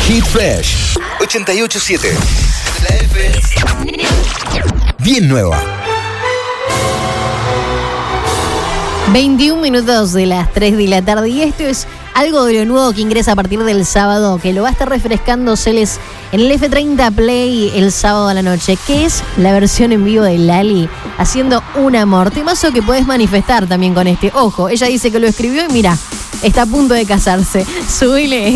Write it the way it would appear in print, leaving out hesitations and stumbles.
Hit Fresh 88.7. La F. Bien nueva. 21 minutos de las 3 de la tarde y esto es algo de lo nuevo que ingresa a partir del sábado, que lo va a estar refrescando Celes en el F30 Play el sábado a la noche, que es la versión en vivo de Lali haciendo un amor. Temazo que puedes manifestar también con este. Ojo, ella dice que lo escribió y mira, está a punto de casarse. Subile.